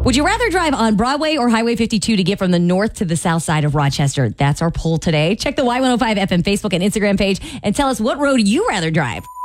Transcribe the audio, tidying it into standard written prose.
Would you rather drive on Broadway or Highway 52 to get from the north to the south side of Rochester? That's our poll today. Check the Y105 FM Facebook and Instagram page and tell us what road you rather drive.